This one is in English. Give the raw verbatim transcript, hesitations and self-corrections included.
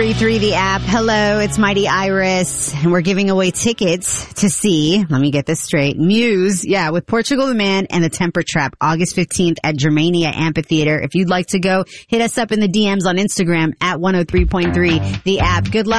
three, the app. Hello, it's Mighty Iris, and we're giving away tickets to see, let me get this straight, Muse, yeah, with Portugal the Man and the Temper Trap, August fifteenth at Germania Amphitheater. If you'd like to go, hit us up in the D Ms on Instagram at one oh three point three, the app. Good luck.